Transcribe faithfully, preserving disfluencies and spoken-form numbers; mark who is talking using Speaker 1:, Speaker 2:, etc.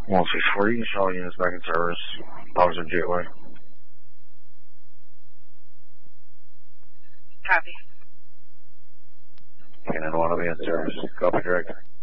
Speaker 1: one six four, you can show all units back in service. Dogs are Gateway.
Speaker 2: Copy.
Speaker 1: Cannon one will be in service. Copy, Director.